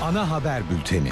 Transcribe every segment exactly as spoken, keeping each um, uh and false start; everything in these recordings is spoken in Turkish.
Ana haber bülteni.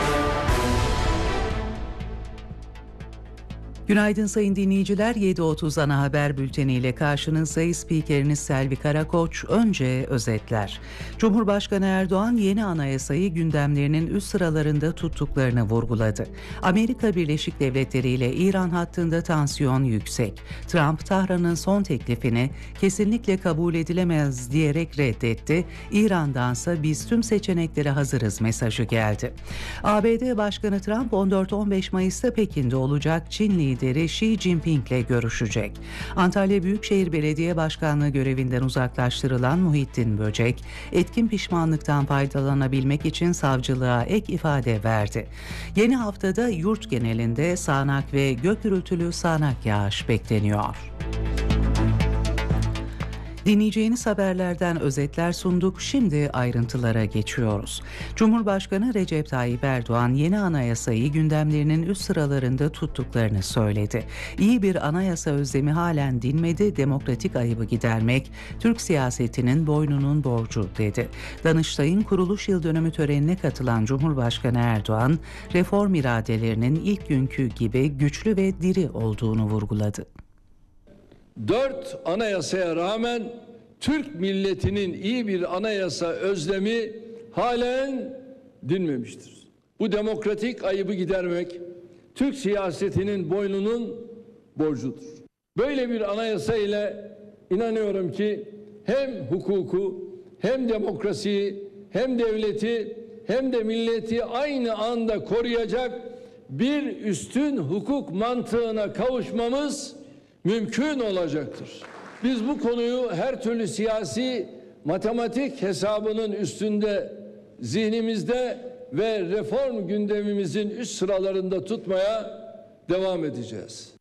Günaydın sayın dinleyiciler. yedi otuz ana haber bülteniyle karşınızdayız. Spikeriniz Selvi Karakoç. Önce özetler. Cumhurbaşkanı Erdoğan yeni anayasayı gündemlerinin üst sıralarında tuttuklarını vurguladı. Amerika Birleşik Devletleri ile İran hattında tansiyon yüksek. Trump, Tahran'ın son teklifini kesinlikle kabul edilemez diyerek reddetti. İran'dansa biz tüm seçeneklere hazırız mesajı geldi. A B D Başkanı Trump on dört on beş Mayıs'ta Pekin'de olacak. Çin lideri Xi Jinping ile görüşecek. Antalya Büyükşehir Belediye Başkanlığı görevinden uzaklaştırılan Muhittin Böcek, etkin pişmanlıktan faydalanabilmek için savcılığa ek ifade verdi. Yeni haftada yurt genelinde sağanak ve gök gürültülü sağanak yağış bekleniyor. Dinleyeceğiniz haberlerden özetler sunduk. Şimdi ayrıntılara geçiyoruz. Cumhurbaşkanı Recep Tayyip Erdoğan yeni anayasayı gündemlerinin üst sıralarında tuttuklarını söyledi. İyi bir anayasa özlemi halen dinmedi, demokratik ayıbı gidermek Türk siyasetinin boynunun borcu dedi. Danıştay'ın kuruluş yıl dönümü törenine katılan Cumhurbaşkanı Erdoğan, reform iradelerinin ilk günkü gibi güçlü ve diri olduğunu vurguladı. Dört anayasaya rağmen Türk milletinin iyi bir anayasa özlemi halen dinmemiştir. Bu demokratik ayıbı gidermek Türk siyasetinin boynunun borcudur. Böyle bir anayasa ile inanıyorum ki hem hukuku, hem demokrasiyi, hem devleti, hem de milleti aynı anda koruyacak bir üstün hukuk mantığına kavuşmamız mümkün olacaktır. Biz bu konuyu her türlü siyasi matematik hesabının üstünde, zihnimizde ve reform gündemimizin üst sıralarında tutmaya devam edeceğiz.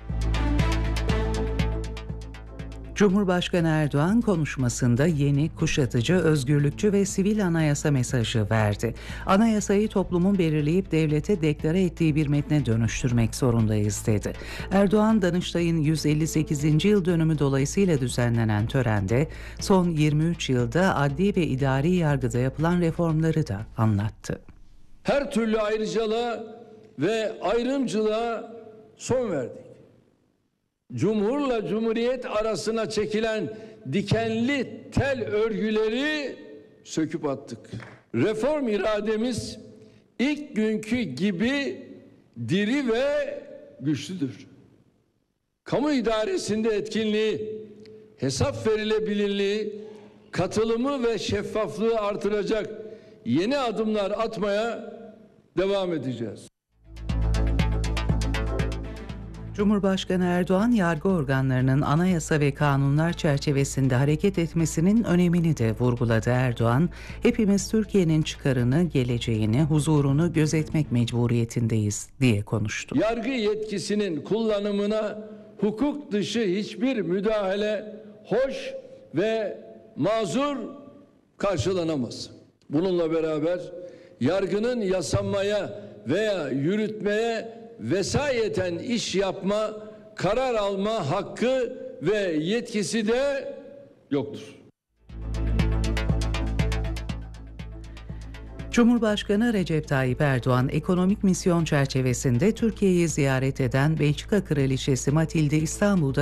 Cumhurbaşkanı Erdoğan konuşmasında yeni, kuşatıcı, özgürlükçü ve sivil anayasa mesajı verdi. Anayasayı toplumun belirleyip devlete deklare ettiği bir metne dönüştürmek zorundayız dedi. Erdoğan, Danıştay'ın yüz elli sekizinci yıl dönümü dolayısıyla düzenlenen törende son yirmi üç yılda adli ve idari yargıda yapılan reformları da anlattı. Her türlü ayrıcalığa ve ayrımcılığa son verdik. Cumhurla Cumhuriyet arasına çekilen dikenli tel örgüleri söküp attık. Reform irademiz ilk günkü gibi diri ve güçlüdür. Kamu idaresinde etkinliği, hesap verilebilirliği, katılımı ve şeffaflığı artıracak yeni adımlar atmaya devam edeceğiz. Cumhurbaşkanı Erdoğan, yargı organlarının anayasa ve kanunlar çerçevesinde hareket etmesinin önemini de vurguladı. Erdoğan, hepimiz Türkiye'nin çıkarını, geleceğini, huzurunu gözetmek mecburiyetindeyiz diye konuştu. Yargı yetkisinin kullanımına hukuk dışı hiçbir müdahale hoş ve mazur karşılanamaz. Bununla beraber yargının yasanmaya veya yürütmeye vesayeten iş yapma, karar alma hakkı ve yetkisi de yoktur. Cumhurbaşkanı Recep Tayyip Erdoğan, ekonomik misyon çerçevesinde Türkiye'yi ziyaret eden Belçika Kraliçesi Matilde İstanbul'da